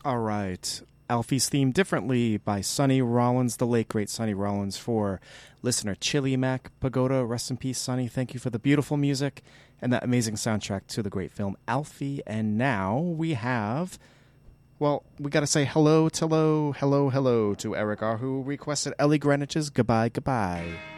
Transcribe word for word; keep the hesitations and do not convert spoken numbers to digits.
All right. Alfie's theme Differently by Sonny Rollins, the late great Sonny Rollins, for listener Chili Mac Pagoda. Rest in peace, Sonny. Thank you for the beautiful music and that amazing soundtrack to the great film Alfie. And now we have, well, we got to say hello, hello, hello, hello to Eric R, who requested Ellie Greenwich's Goodbye, Goodbye.